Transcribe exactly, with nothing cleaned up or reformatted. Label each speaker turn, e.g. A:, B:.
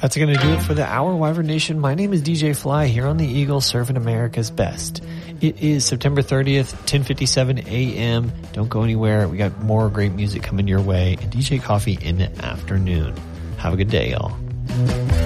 A: That's going to do it for the hour, Wyvern Nation. My name is D J Fly here on the Eagle, serving America's best. It is September thirtieth, ten fifty-seven a.m. Don't go anywhere. We got more great music coming your way. And D J Coffee in the afternoon. Have a good day, y'all.